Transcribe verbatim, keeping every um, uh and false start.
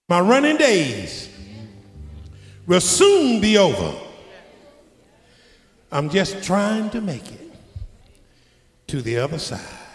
My running days will soon be over. I'm just trying to make it to the other side.